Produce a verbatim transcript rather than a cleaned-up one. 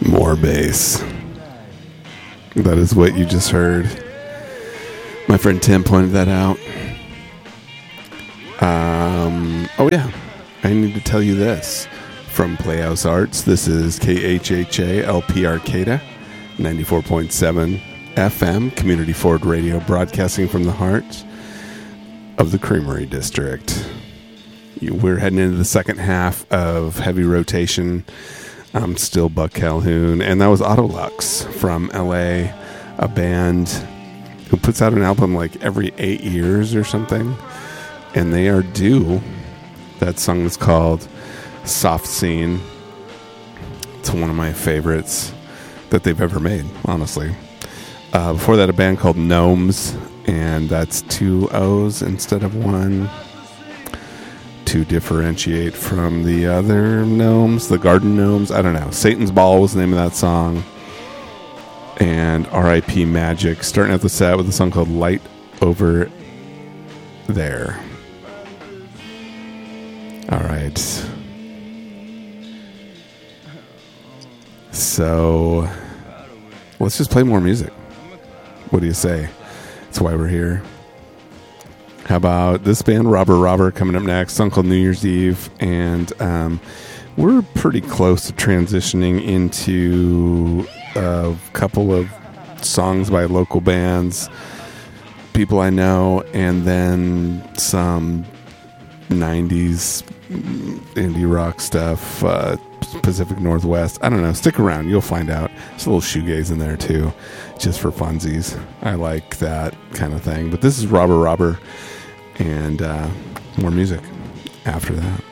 More bass. That is what you just heard. My friend Tim pointed that out. Um, oh yeah, I need to tell you this. From Playhouse Arts, this is K H H A L P Arcata, ninety-four point seven F M, Community Forward Radio, broadcasting from the heart of the Creamery District. We're heading into the second half of heavy rotation. I'm still Buck Calhoun, and that was Autolux from L A, a band who puts out an album like every eight years or something, and they are due. That song is called Soft Scene. It's one of my favorites that they've ever made, honestly. Uh, before that, a band called Gnomes, and that's two O's instead of one, to differentiate from the other Gnomes, the Garden Gnomes. I don't know. Satan's Ball was the name of that song. And R I P Magic, starting out the set with a song called Light Over There. All right. So let's just play more music. What do you say? That's why we're here. How about this band, Robber Robber, coming up next, song called New Year's Eve. And um, we're pretty close to transitioning into a couple of songs by local bands, people I know, and then some nineties indie rock stuff, uh, Pacific Northwest. I don't know. Stick around. You'll find out. There's a little shoegaze in there, too, just for funsies. I like that kind of thing. But this is Robber Robber, and uh, more music after that.